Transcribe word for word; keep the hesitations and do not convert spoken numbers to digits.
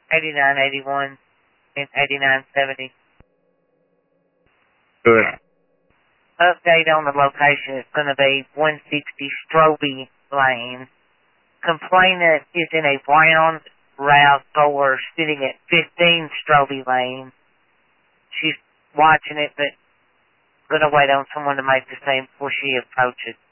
eighty-nine eighty-one and eighty-nine seventy. Good. Update on the location is going to be one sixty Stroby Lane. Complainant is in a brown RAV four sitting at fifteen Stroby Lane. She's watching it, but going to wait on someone to make the same before she approaches.